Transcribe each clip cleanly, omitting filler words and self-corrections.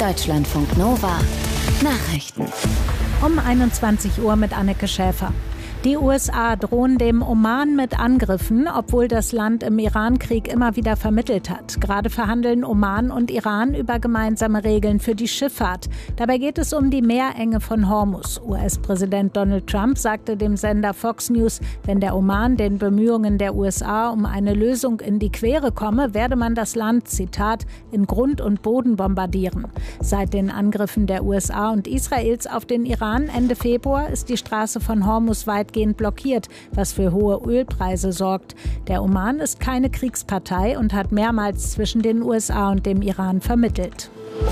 Deutschlandfunk Nova Nachrichten. Um 21 Uhr mit Anneke Schäfer. Die USA drohen dem Oman mit Angriffen, obwohl das Land im Iran-Krieg immer wieder vermittelt hat. Gerade verhandeln Oman und Iran über gemeinsame Regeln für die Schifffahrt. Dabei geht es um die Meerenge von Hormuz. US-Präsident Donald Trump sagte dem Sender Fox News, wenn der Oman den Bemühungen der USA um eine Lösung in die Quere komme, werde man das Land, Zitat, in Grund und Boden bombardieren. Seit den Angriffen der USA und Israels auf den Iran Ende Februar ist die Straße von Hormuz weitgehend blockiert, was für hohe Ölpreise sorgt. Der Oman ist keine Kriegspartei und hat mehrmals zwischen den USA und dem Iran vermittelt.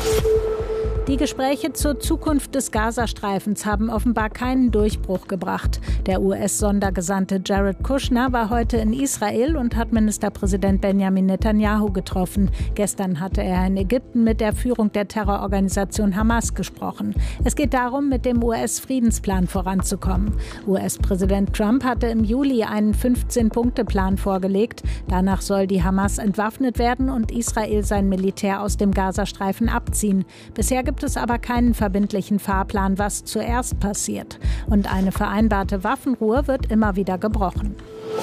Die Gespräche zur Zukunft des Gazastreifens haben offenbar keinen Durchbruch gebracht. Der US-Sondergesandte Jared Kushner war heute in Israel und hat Ministerpräsident Benjamin Netanyahu getroffen. Gestern hatte er in Ägypten mit der Führung der Terrororganisation Hamas gesprochen. Es geht darum, mit dem US-Friedensplan voranzukommen. US-Präsident Trump hatte im Juli einen 15-Punkte-Plan vorgelegt. Danach soll die Hamas entwaffnet werden und Israel sein Militär aus dem Gazastreifen abziehen. Bisher gibt es aber keinen verbindlichen Fahrplan, was zuerst passiert. Und eine vereinbarte Waffenruhe wird immer wieder gebrochen.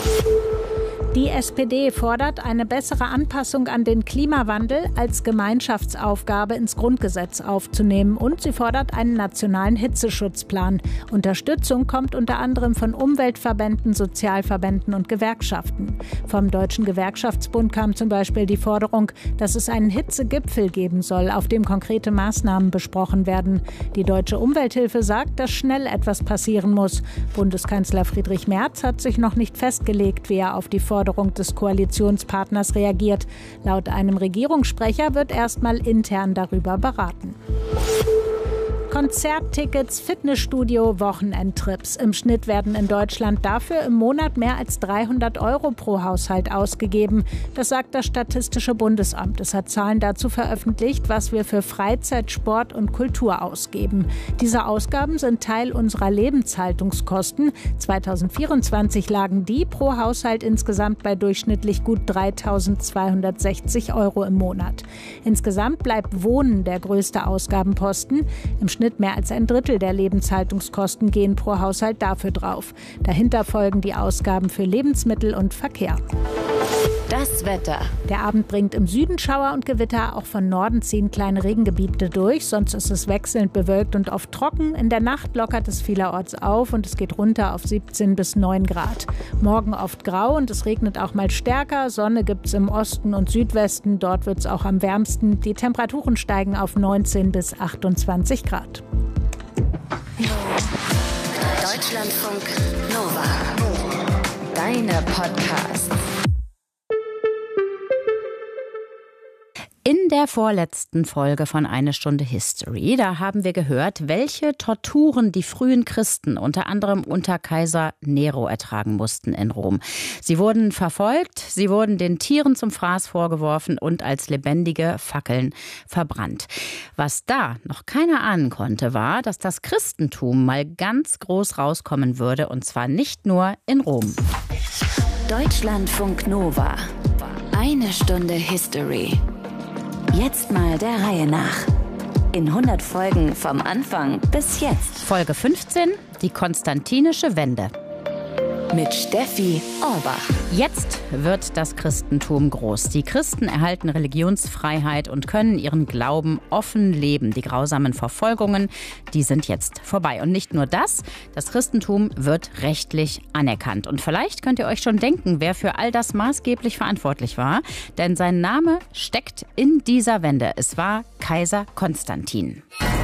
Die SPD fordert eine bessere Anpassung an den Klimawandel als Gemeinschaftsaufgabe ins Grundgesetz aufzunehmen und sie fordert einen nationalen Hitzeschutzplan. Unterstützung kommt unter anderem von Umweltverbänden, Sozialverbänden und Gewerkschaften. Vom Deutschen Gewerkschaftsbund kam zum Beispiel die Forderung, dass es einen Hitzegipfel geben soll, auf dem konkrete Maßnahmen besprochen werden. Die Deutsche Umwelthilfe sagt, dass schnell etwas passieren muss. Bundeskanzler Friedrich Merz hat sich noch nicht festgelegt, wie er auf die Forderung des Koalitionspartners reagiert. Laut einem Regierungssprecher wird erstmal intern darüber beraten. Konzerttickets, Fitnessstudio, Wochenendtrips. Im Schnitt werden in Deutschland dafür im Monat mehr als 300 € pro Haushalt ausgegeben. Das sagt das Statistische Bundesamt. Es hat Zahlen dazu veröffentlicht, was wir für Freizeit, Sport und Kultur ausgeben. Diese Ausgaben sind Teil unserer Lebenshaltungskosten. 2024 lagen die pro Haushalt insgesamt bei durchschnittlich gut 3.260 € im Monat. Insgesamt bleibt Wohnen der größte Ausgabenposten. Im Schnitt mehr als ein Drittel der Lebenshaltungskosten gehen pro Haushalt dafür drauf. Dahinter folgen die Ausgaben für Lebensmittel und Verkehr. Das Wetter. Der Abend bringt im Süden Schauer und Gewitter. Auch von Norden ziehen kleine Regengebiete durch. Sonst ist es wechselnd bewölkt und oft trocken. In der Nacht lockert es vielerorts auf und es geht runter auf 17 bis 9 Grad. Morgen oft grau und es regnet auch mal stärker. Sonne gibt es im Osten und Südwesten. Dort wird es auch am wärmsten. Die Temperaturen steigen auf 19 bis 28 Grad. Deutschlandfunk Nova. Deine Podcasts. In der vorletzten Folge von Eine Stunde History, da haben wir gehört, welche Torturen die frühen Christen unter anderem unter Kaiser Nero ertragen mussten in Rom. Sie wurden verfolgt, sie wurden den Tieren zum Fraß vorgeworfen und als lebendige Fackeln verbrannt. Was da noch keiner ahnen konnte, war, dass das Christentum mal ganz groß rauskommen würde, und zwar nicht nur in Rom. Deutschlandfunk Nova. Eine Stunde History. Jetzt mal der Reihe nach. In 100 Folgen vom Anfang bis jetzt. Folge 15, die Konstantinische Wende. Mit Steffi Orbach. Jetzt wird das Christentum groß. Die Christen erhalten Religionsfreiheit und können ihren Glauben offen leben. Die grausamen Verfolgungen, die sind jetzt vorbei. Und nicht nur das, das Christentum wird rechtlich anerkannt. Und vielleicht könnt ihr euch schon denken, wer für all das maßgeblich verantwortlich war. Denn sein Name steckt in dieser Wende. Es war Kaiser Konstantin.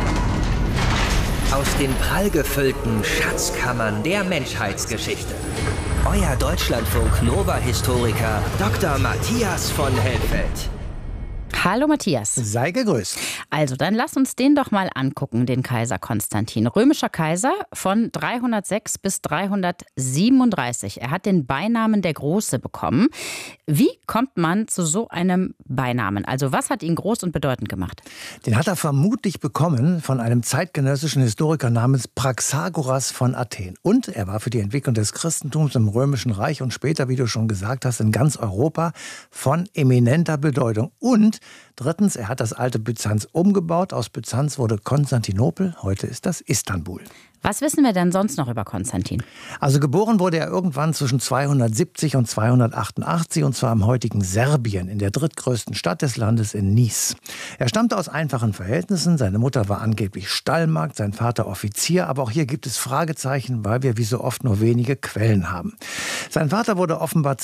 Aus den prallgefüllten Schatzkammern der Menschheitsgeschichte. Euer Deutschlandfunk Nova-Historiker Dr. Matthias von Helfeld. Hallo Matthias. Sei gegrüßt. Also, dann lass uns den doch mal angucken, den Kaiser Konstantin. Römischer Kaiser von 306 bis 337. Er hat den Beinamen der Große bekommen. Wie kommt man zu so einem Beinamen? Also, was hat ihn groß und bedeutend gemacht? Den hat er vermutlich bekommen von einem zeitgenössischen Historiker namens Praxagoras von Athen. Und er war für die Entwicklung des Christentums im Römischen Reich und später, wie du schon gesagt hast, in ganz Europa von eminenter Bedeutung. Und Drittens, er hat das alte Byzanz umgebaut. Aus Byzanz wurde Konstantinopel, heute ist das Istanbul. Was wissen wir denn sonst noch über Konstantin? Also geboren wurde er irgendwann zwischen 270 und 288 und zwar im heutigen Serbien, in der drittgrößten Stadt des Landes in Nice. Er stammte aus einfachen Verhältnissen, seine Mutter war angeblich Stallmagd, sein Vater Offizier, aber auch hier gibt es Fragezeichen, weil wir wie so oft nur wenige Quellen haben. Sein Vater wurde offenbar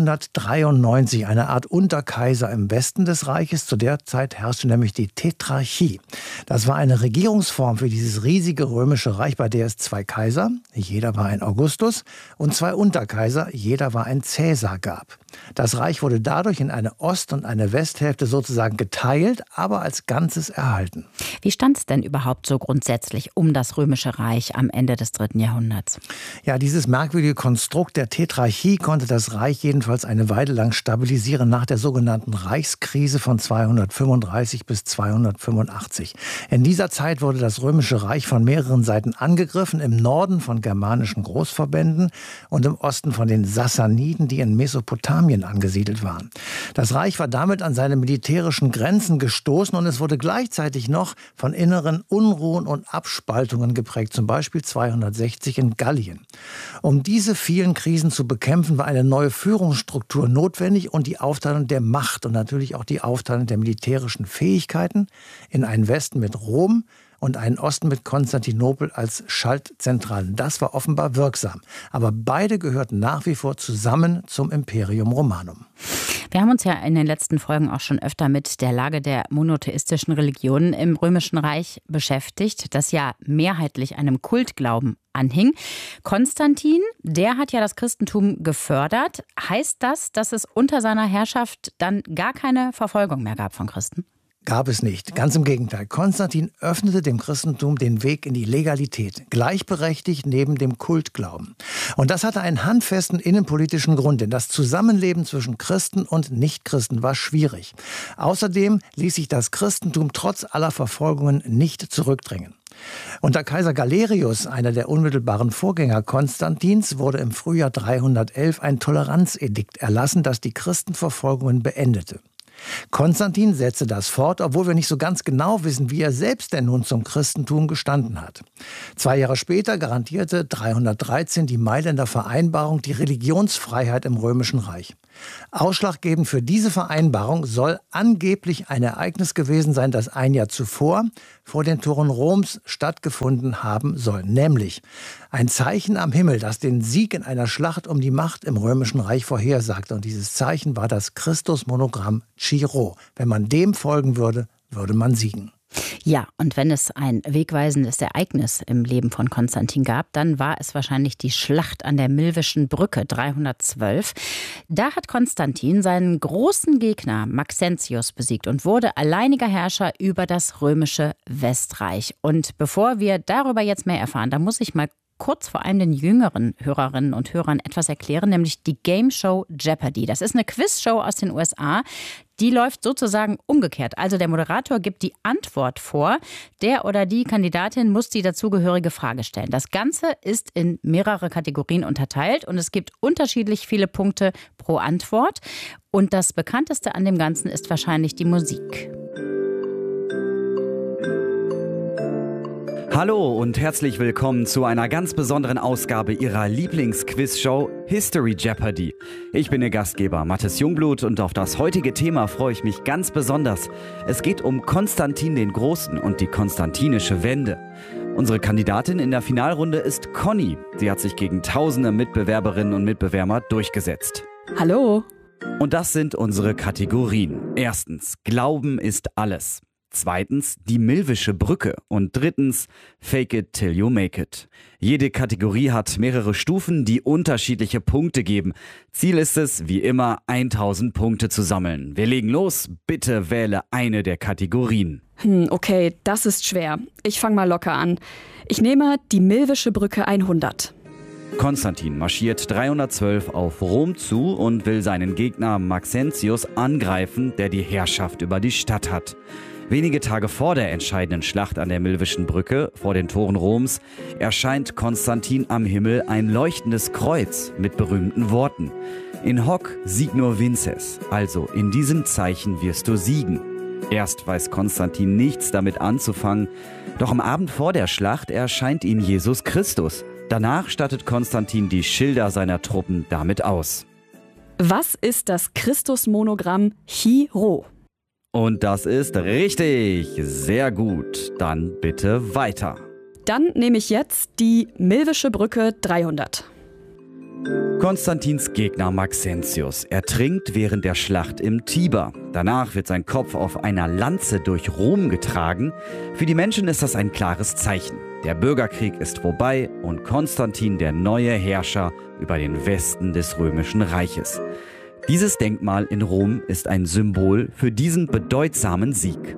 293 eine Art Unterkaiser im Westen des Reiches. Zu der Zeit herrschte nämlich die Tetrarchie. Das war eine Regierungsform für dieses riesige römische Reich, bei der es 2 Kaiser, jeder war ein Augustus, und 2 Unterkaiser, jeder war ein Cäsar gab. Das Reich wurde dadurch in eine Ost- und eine Westhälfte sozusagen geteilt, aber als Ganzes erhalten. Wie stand es denn überhaupt so grundsätzlich um das Römische Reich am Ende des 3. Jahrhunderts? Ja, dieses merkwürdige Konstrukt der Tetrarchie konnte das Reich jedenfalls eine Weile lang stabilisieren nach der sogenannten Reichskrise von 235 bis 285. In dieser Zeit wurde das Römische Reich von mehreren Seiten angegriffen, im Norden von germanischen Großverbänden und im Osten von den Sassaniden, die in Mesopotamien angesiedelt waren. Das Reich war damit an seine militärischen Grenzen gestoßen und es wurde gleichzeitig noch von inneren Unruhen und Abspaltungen geprägt, zum Beispiel 260 in Gallien. Um diese vielen Krisen zu bekämpfen, war eine neue Führungsstruktur notwendig und die Aufteilung der Macht und natürlich auch die Aufteilung der militärischen Fähigkeiten in einen Westen mit Rom und einen Osten mit Konstantinopel als Schaltzentralen. Das war offenbar wirksam. Aber beide gehörten nach wie vor zusammen zum Imperium Romanum. Wir haben uns ja in den letzten Folgen auch schon öfter mit der Lage der monotheistischen Religionen im Römischen Reich beschäftigt, das ja mehrheitlich einem Kultglauben anhing. Konstantin, der hat ja das Christentum gefördert. Heißt das, dass es unter seiner Herrschaft dann gar keine Verfolgung mehr gab von Christen? Gab es nicht. Ganz im Gegenteil. Konstantin öffnete dem Christentum den Weg in die Legalität, gleichberechtigt neben dem Kultglauben. Und das hatte einen handfesten innenpolitischen Grund, denn das Zusammenleben zwischen Christen und Nichtchristen war schwierig. Außerdem ließ sich das Christentum trotz aller Verfolgungen nicht zurückdrängen. Unter Kaiser Galerius, einer der unmittelbaren Vorgänger Konstantins, wurde im Frühjahr 311 ein Toleranzedikt erlassen, das die Christenverfolgungen beendete. Konstantin setzte das fort, obwohl wir nicht so ganz genau wissen, wie er selbst denn nun zum Christentum gestanden hat. 2 Jahre später garantierte 313 die Mailänder Vereinbarung die Religionsfreiheit im Römischen Reich. Ausschlaggebend für diese Vereinbarung soll angeblich ein Ereignis gewesen sein, das ein Jahr zuvor vor den Toren Roms stattgefunden haben soll. Nämlich ein Zeichen am Himmel, das den Sieg in einer Schlacht um die Macht im Römischen Reich vorhersagte. Und dieses Zeichen war das Christusmonogramm Chi-Rho. Wenn man dem folgen würde, würde man siegen. Ja, und wenn es ein wegweisendes Ereignis im Leben von Konstantin gab, dann war es wahrscheinlich die Schlacht an der Milvischen Brücke 312. Da hat Konstantin seinen großen Gegner Maxentius besiegt und wurde alleiniger Herrscher über das römische Westreich. Und bevor wir darüber jetzt mehr erfahren, da muss ich mal kurz vor allem den jüngeren Hörerinnen und Hörern etwas erklären, nämlich die Game Show Jeopardy. Das ist eine Quizshow aus den USA. Die läuft sozusagen umgekehrt. Also der Moderator gibt die Antwort vor. Der oder die Kandidatin muss die dazugehörige Frage stellen. Das Ganze ist in mehrere Kategorien unterteilt und es gibt unterschiedlich viele Punkte pro Antwort. Und das Bekannteste an dem Ganzen ist wahrscheinlich die Musik. Hallo und herzlich willkommen zu einer ganz besonderen Ausgabe Ihrer Lieblingsquizshow History Jeopardy. Ich bin Ihr Gastgeber Mathis Jungblut und auf das heutige Thema freue ich mich ganz besonders. Es geht um Konstantin den Großen und die konstantinische Wende. Unsere Kandidatin in der Finalrunde ist Conny. Sie hat sich gegen tausende Mitbewerberinnen und Mitbewerber durchgesetzt. Hallo. Und das sind unsere Kategorien. Erstens, Glauben ist alles. Zweitens, die Milvische Brücke. Und drittens, Fake it till you make it. Jede Kategorie hat mehrere Stufen, die unterschiedliche Punkte geben. Ziel ist es, wie immer, 1000 Punkte zu sammeln. Wir legen los. Bitte wähle eine der Kategorien. Okay, das ist schwer. Ich fange mal locker an. Ich nehme die Milvische Brücke 100. Konstantin marschiert 312 auf Rom zu und will seinen Gegner Maxentius angreifen, der die Herrschaft über die Stadt hat. Wenige Tage vor der entscheidenden Schlacht an der Milvischen Brücke vor den Toren Roms erscheint Konstantin am Himmel ein leuchtendes Kreuz mit berühmten Worten. In hoc signor vinces, also in diesem Zeichen wirst du siegen. Erst weiß Konstantin nichts damit anzufangen, doch am Abend vor der Schlacht erscheint ihm Jesus Christus. Danach stattet Konstantin die Schilder seiner Truppen damit aus. Was ist das Christus-Monogramm Chi Rho? Und das ist richtig. Sehr gut. Dann bitte weiter. Dann nehme ich jetzt die Milvische Brücke 300. Konstantins Gegner Maxentius ertrinkt während der Schlacht im Tiber. Danach wird sein Kopf auf einer Lanze durch Rom getragen. Für die Menschen ist das ein klares Zeichen. Der Bürgerkrieg ist vorbei und Konstantin der neue Herrscher über den Westen des Römischen Reiches. Dieses Denkmal in Rom ist ein Symbol für diesen bedeutsamen Sieg.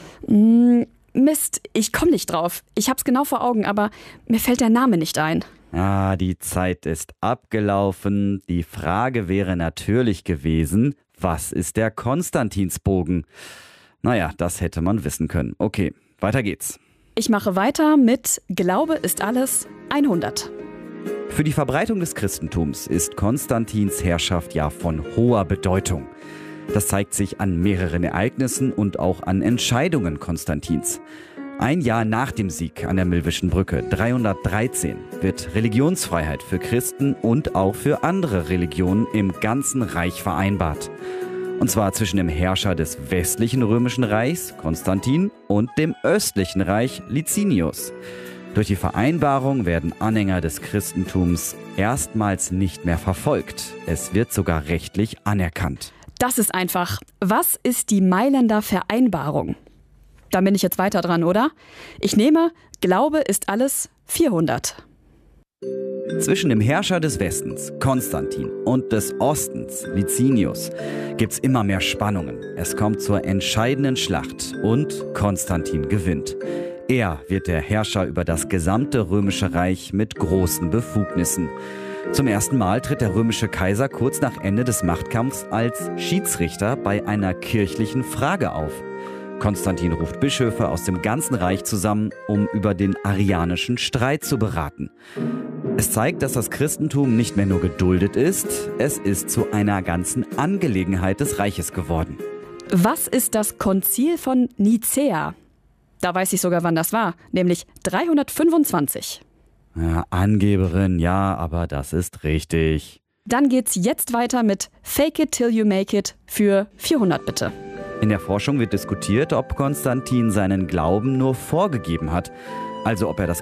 Mist, ich komme nicht drauf. Ich hab's genau vor Augen, aber mir fällt der Name nicht ein. Die Zeit ist abgelaufen. Die Frage wäre natürlich gewesen, was ist der Konstantinsbogen? Naja, das hätte man wissen können. Okay, weiter geht's. Ich mache weiter mit Glaube ist alles 100. Für die Verbreitung des Christentums ist Konstantins Herrschaft ja von hoher Bedeutung. Das zeigt sich an mehreren Ereignissen und auch an Entscheidungen Konstantins. Ein Jahr nach dem Sieg an der Milvischen Brücke, 313, wird Religionsfreiheit für Christen und auch für andere Religionen im ganzen Reich vereinbart. Und zwar zwischen dem Herrscher des westlichen Römischen Reichs, Konstantin, und dem östlichen Reich, Licinius. Durch die Vereinbarung werden Anhänger des Christentums erstmals nicht mehr verfolgt. Es wird sogar rechtlich anerkannt. Das ist einfach. Was ist die Mailänder Vereinbarung? Da bin ich jetzt weiter dran, oder? Ich nehme Glaube ist alles 400. Zwischen dem Herrscher des Westens, Konstantin, und des Ostens, Licinius, gibt's immer mehr Spannungen. Es kommt zur entscheidenden Schlacht und Konstantin gewinnt. Er wird der Herrscher über das gesamte Römische Reich mit großen Befugnissen. Zum ersten Mal tritt der römische Kaiser kurz nach Ende des Machtkampfs als Schiedsrichter bei einer kirchlichen Frage auf. Konstantin ruft Bischöfe aus dem ganzen Reich zusammen, um über den arianischen Streit zu beraten. Es zeigt, dass das Christentum nicht mehr nur geduldet ist, es ist zu einer ganzen Angelegenheit des Reiches geworden. Was ist das Konzil von Nicäa? Da weiß ich sogar, wann das war, nämlich 325. Ja, Angeberin, ja, aber das ist richtig. Dann geht's jetzt weiter mit Fake it till you make it für 400 bitte. In der Forschung wird diskutiert, ob Konstantin seinen Glauben nur vorgegeben hat, also ob er das